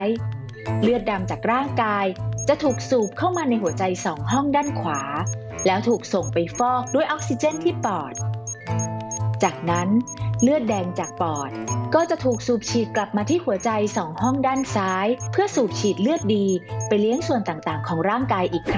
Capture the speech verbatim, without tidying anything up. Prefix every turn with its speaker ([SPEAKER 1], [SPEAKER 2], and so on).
[SPEAKER 1] เลือดดำจากร่างกายจะถูกสูบเข้ามาในหัวใจสองห้องด้านขวาแล้วถูกส่งไปฟอกด้วยออกซิเจนที่ปอดจากนั้นเลือดแดงจากปอดก็จะถูกสูบฉีดกลับมาที่หัวใจสองห้องด้านซ้ายเพื่อสูบฉีดเลือดดีไปเลี้ยงส่วนต่างๆของร่างกายอีกครั้ง